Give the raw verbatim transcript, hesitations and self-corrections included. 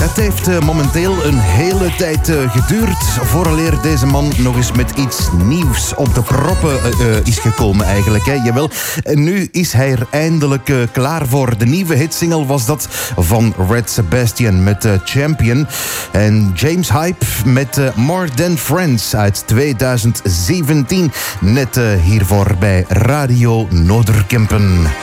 Het heeft uh, momenteel een hele tijd uh, geduurd vooraleer deze man nog eens met iets nieuws op de proppen uh, uh, is gekomen eigenlijk. Hè. Jawel, en nu is hij er eindelijk uh, klaar voor. De nieuwe hitsingle was dat van Red Sebastian met uh, Champion. En James Hype met uh, More Than Friends uit tweeduizend zeventien. Net uh, hiervoor bij Radio Noorderkempen.